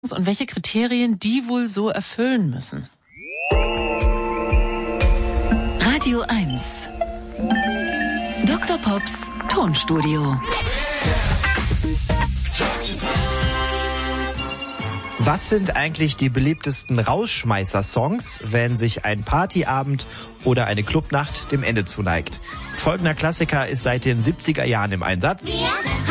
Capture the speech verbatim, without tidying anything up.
und welche Kriterien die wohl so erfüllen müssen. Radio eins. Doktor Pops Tonstudio. Was sind eigentlich die beliebtesten Rausschmeißer-Songs, wenn sich ein Partyabend oder eine Clubnacht dem Ende zuneigt? Folgender Klassiker ist seit den siebziger Jahren im Einsatz. Wir